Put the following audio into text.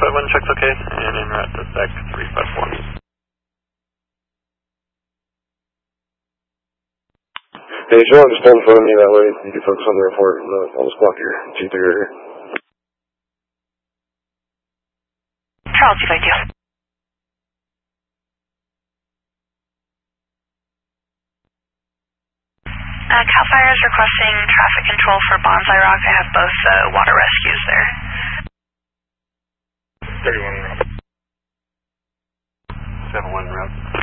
351 checks okay, and en route to SAC 354. Hey, if you want to just pull in front of me, that way you can focus on the report, and I'll just block your G3 right here. Charles, 252. CAL FIRE is requesting traffic control for Bonsai Rock. I have both water rescues there. 31 route. 71 route.